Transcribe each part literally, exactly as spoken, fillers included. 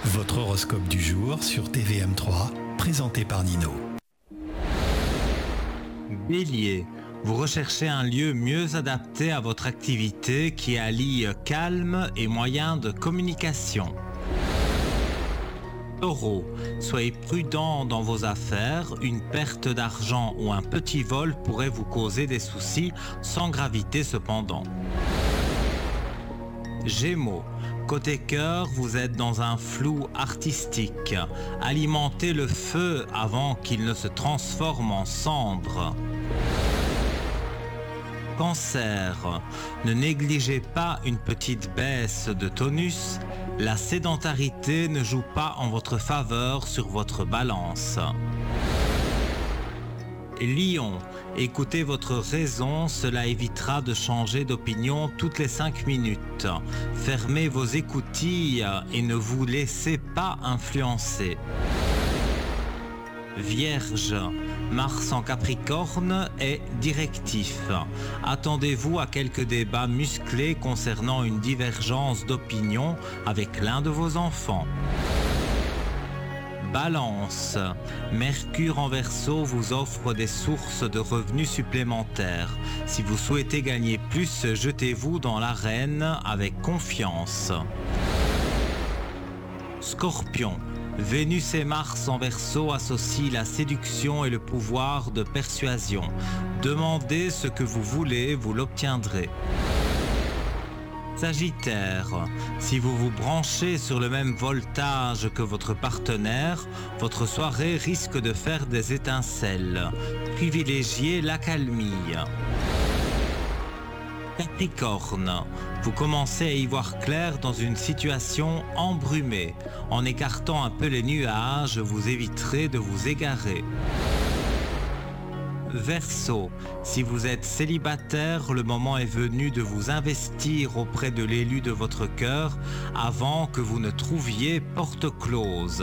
Votre horoscope du jour sur T V M trois, présenté par Nino. Bélier, vous recherchez un lieu mieux adapté à votre activité qui allie calme et moyens de communication. Taureau, soyez prudent dans vos affaires, une perte d'argent ou un petit vol pourrait vous causer des soucis, sans gravité cependant. Gémeaux, côté cœur, vous êtes dans un flou artistique. Alimentez le feu avant qu'il ne se transforme en cendre. Cancer, ne négligez pas une petite baisse de tonus. La sédentarité ne joue pas en votre faveur sur votre balance. Lion, écoutez votre raison, cela évitera de changer d'opinion toutes les cinq minutes. Fermez vos écoutilles et ne vous laissez pas influencer. Vierge, Mars en Capricorne est directif. Attendez-vous à quelques débats musclés concernant une divergence d'opinion avec l'un de vos enfants. Balance, Mercure en Verseau vous offre des sources de revenus supplémentaires. Si vous souhaitez gagner plus, jetez-vous dans l'arène avec confiance. Scorpion, Vénus et Mars en Verseau associent la séduction et le pouvoir de persuasion. Demandez ce que vous voulez, vous l'obtiendrez. Sagittaire, si vous vous branchez sur le même voltage que votre partenaire, votre soirée risque de faire des étincelles. Privilégiez l'accalmie. Capricorne, vous commencez à y voir clair dans une situation embrumée. En écartant un peu les nuages, vous éviterez de vous égarer. Verseau, si vous êtes célibataire, le moment est venu de vous investir auprès de l'élu de votre cœur avant que vous ne trouviez porte close.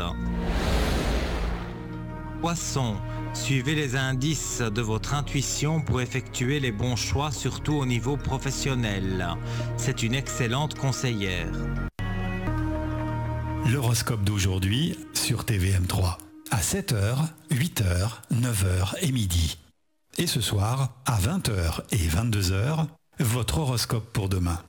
Poisson, suivez les indices de votre intuition pour effectuer les bons choix, surtout au niveau professionnel. C'est une excellente conseillère. L'horoscope d'aujourd'hui sur T V M trois. À sept heures, huit heures, neuf heures et midi. Et ce soir, à vingt heures et vingt-deux heures, votre horoscope pour demain.